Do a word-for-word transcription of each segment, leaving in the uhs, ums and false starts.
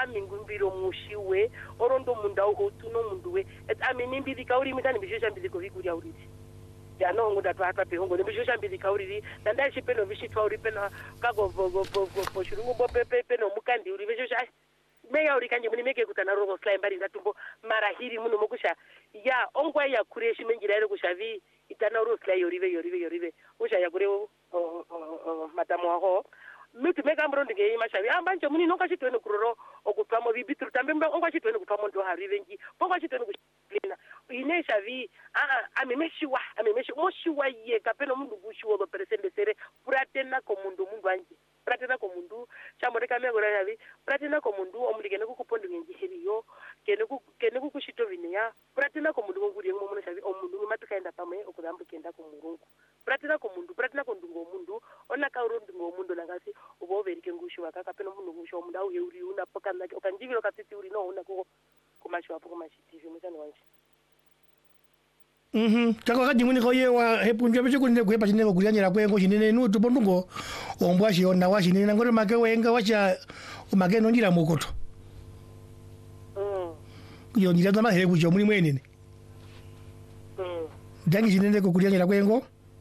amingumbiro mushiwe orondo munda uhotuno munduwe et aminimbiri kauri mitani bishosha mbili kovikuria uriti ya no ngoda twata pe ngo bishosha mbili kauri nanda chipeno bishitwa uri pena kago go go go shurungu bo pepe peno mukandi uri bishosha meya uri kanje muni meke kutana rogo slime bari ndatumbo marahiri muno mokusha ya ongwa ya kureshi mengira ere kushavi itana rogo slime yorive yorive yorive usha ya kure matamu wako mitu meka mbrondi nge mashavi ambanje muni nonga chitwene kuroro okutwamo bibitru tambe ongwa chitwene kutwamo ndo harive ngi pongwa chitwene kushina ine shavi a amemeshiwa amemeshiwa moshiwa ye kapeno mundu gushiwa do presende sere pratena ko mundu mundu anje pratena ko mundu chamoreka megora yavi pratena ko mundu omuligene kukupondo ngenji heriyo kene ku kene kukushito vineya pratena ko mundu nguri ngo muno shavi omundu matukaenda pamwe okudambu kenda ko murungu pratena ko mundu pratena ko ndungo mundu ona ka urundi ngo mundu nangasi uboverike ngushiwa kaka peno mundu ngushiwa mundu au heuri una pokana okanjiviro kasiti uri no una ko kumashiwa poko mashitivi mutano wanje. Mhm. Chako kadi muni koye wa hepunjwa beche kunde kuhepa chinene kulianyira kwengo chinene nutu pondungo ombwashi ona washi nene ngore make wenga wacha umake nonjira mukoto. Mm. Yo njira dama hele kujo muni mwenene. Mm. Dangi chinene kulianyira kwengo.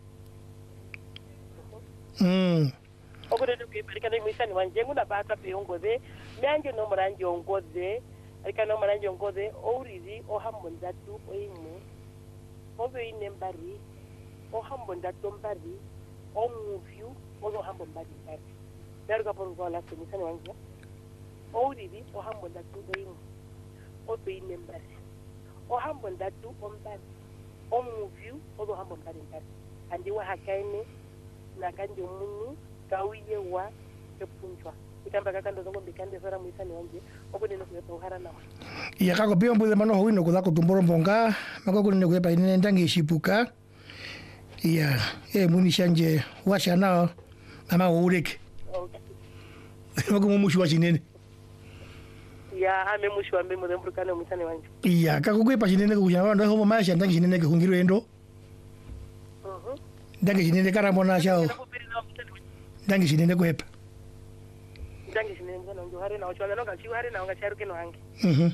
Mm. Ogode ke barikana misani wanje ngunda bata pe ongoze myanje no muranje ongoze arika no muranje ongoze ourizi ohambondatu oyimu obe inembari ohambondatu mbari omuvyu ozo hambombari mbari daruka porgo la misani wanje ourizi ohambondatu oyimu obe inembari ohambondatu ombari omuvyu ozo hambombari mbari andi wa hakaine na kanje munu kawiye wa kepunjwa ikamba kakando zongo mbikande sora muisani wanje okunene kuyepa uhara nawa ya kako pio mbuze mano howino kudako tumboro mbonga mako kunene kuyepa inene ndangi shipuka ya e muni shanje washa nao mama ureke okay mako mumushu wa chinene ya ame mushu wa mbimo zembrukane muisani wanje ya kako kuyepa chinene kukushana ndo homo maasha ndangi chinene kehungiro endo mhm ndangi chinene karamona chao dangi chinene kuhepa dangi chinene mwana njo hari na ochwana noga chiwa hari na nga charuke no hangi mhm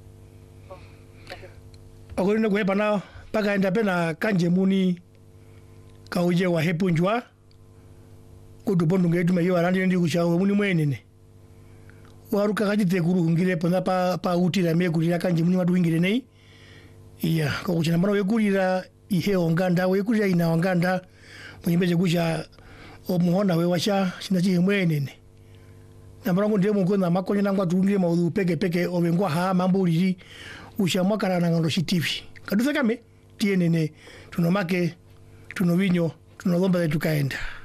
okurine kuhepa na paka enda pena kanje muni kauje wa hepunjwa kudupondu ngetu meyo arandi ndi kuchawo muni mwenene waruka kajite kurungire pona pa pa utira mekulira kanje muni maduingire nei iya ko kuchina mano wekulira ihe onganda wekulira ina onganda munyimbeje kucha omuhona we washa sinachi mwenene namrango ndemo ngona makonye nangwa tungire maudhu peke peke obengwa ha mambo liri ushamwakara na ngando shitivi kadusa kame tienene tunomake tunovinyo tunolomba tukaenda.